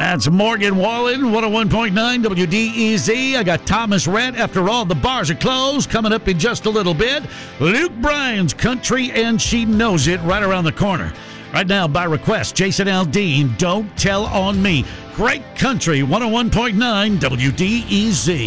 That's Morgan Wallen, 101.9 WDEZ. I got Thomas Rhett. After all, the bars are closed. Coming up in just a little bit, Luke Bryan's Country and She Knows It right around the corner. Right now, by request, Jason Aldean, Don't Tell on Me. Great country, 101.9 WDEZ.